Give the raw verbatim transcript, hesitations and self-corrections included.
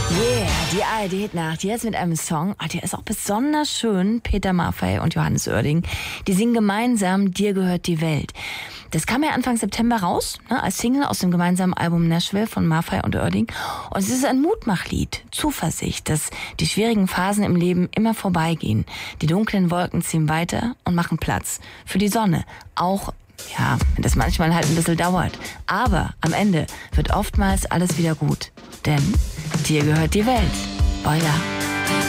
Yeah, die A R D-Hitnacht jetzt mit einem Song, oh, der ist auch besonders schön. Peter Maffay und Johannes Oerding, die singen gemeinsam Dir gehört die Welt. Das kam ja Anfang September raus, ne, als Single aus dem gemeinsamen Album Nashville von Maffay und Oerding. Und es ist ein Mutmachlied, Zuversicht, dass die schwierigen Phasen im Leben immer vorbeigehen. Die dunklen Wolken ziehen weiter und machen Platz für die Sonne, auch ja, wenn das manchmal halt ein bisschen dauert. Aber am Ende wird oftmals alles wieder gut. Denn dir gehört die Welt. Boiler.